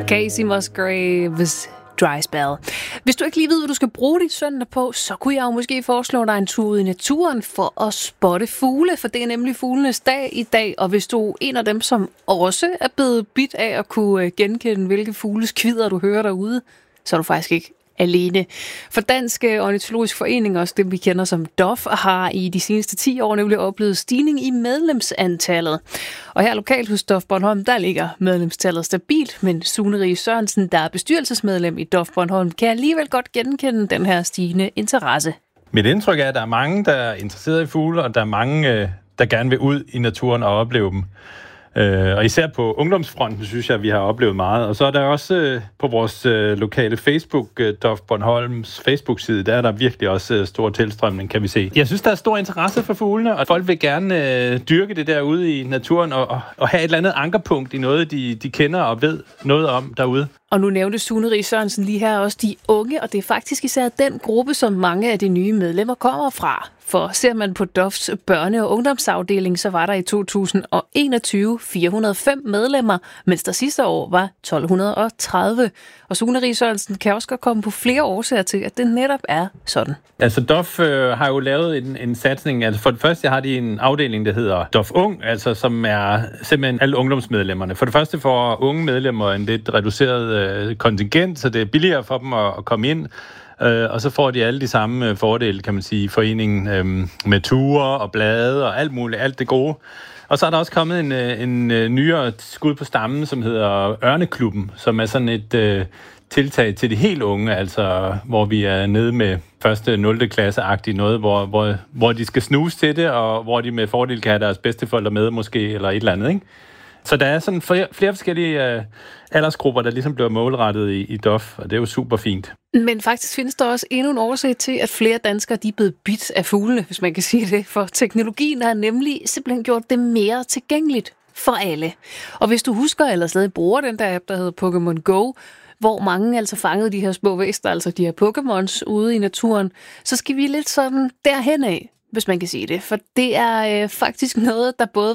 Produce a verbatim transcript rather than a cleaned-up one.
Casey Musgraves Dry Spell. Hvis du ikke lige ved, hvad du skal bruge dit søndag på, så kunne jeg jo måske foreslå dig en tur ud i naturen for at spotte fugle, for det er nemlig fuglenes dag i dag, og hvis du er en af dem, som også er blevet bidt af at kunne genkende, hvilke fugles kvidder du hører derude, så er du faktisk ikke alene. For Dansk Ornitologisk Forening, også det vi kender som D O F, har i de seneste ti år nemlig oplevet stigning i medlemsantallet. Og her lokalt hos D O F Bornholm, der ligger medlemstallet stabilt, men Sune Rie Sørensen, der er bestyrelsesmedlem i D O F Bornholm, kan alligevel godt genkende den her stigende interesse. Mit indtryk er, at der er mange, der er interesseret i fugle, og der er mange, der gerne vil ud i naturen og opleve dem. Uh, og især på ungdomsfronten, synes jeg, at vi har oplevet meget. Og så er der også uh, på vores uh, lokale Facebook, uh, D O F Bornholms Facebook-side, der er der virkelig også uh, stor tilstrømning, kan vi se. Jeg synes, der er stor interesse for fuglene, og folk vil gerne uh, dyrke det der ude i naturen og, og, og have et eller andet ankerpunkt i noget, de, de kender og ved noget om derude. Og nu nævnte Sune Rie Sørensen lige her også de unge, og det er faktisk især den gruppe, som mange af de nye medlemmer kommer fra. For ser man på D O F's børne- og ungdomsafdeling, så var der i to tusind og enogtyve fire hundrede og fem medlemmer, mens der sidste år var tolv tredive. Og Sune Rie Sørensen kan også godt komme på flere årsager til, at det netop er sådan. Altså D O F øh, har jo lavet en, en satsning. Altså for det første har de en afdeling, der hedder D O F Ung, altså som er simpelthen alle ungdomsmedlemmerne. For det første får unge medlemmer en lidt reduceret øh, kontingent, så det er billigere for dem at, at komme ind. Uh, og så får de alle de samme uh, fordele, kan man sige, i foreningen um, med ture og blade og alt muligt, alt det gode. Og så er der også kommet en, en, en nyere skud på stammen, som hedder Ørneklubben, som er sådan et uh, tiltag til de helt unge, altså hvor vi er nede med første nul klasse-agtigt noget, hvor, hvor, hvor de skal snuse til det, og hvor de med fordel kan have deres bedsteforældre med måske, eller et eller andet, ikke? Så der er sådan flere, flere forskellige uh, aldersgrupper, der ligesom bliver målrettet i, i D O F, og det er jo super fint. Men faktisk findes der også endnu en årsag til, at flere danskere de er blevet bidt af fuglene, hvis man kan sige det. For teknologien har nemlig simpelthen gjort det mere tilgængeligt for alle. Og hvis du husker, eller stadig bruger den der app, der hedder Pokémon Go, hvor mange altså fangede de her små væster, altså de her Pokémons ude i naturen, så skal vi lidt sådan derhen af, hvis man kan sige det. For det er øh, faktisk noget, der både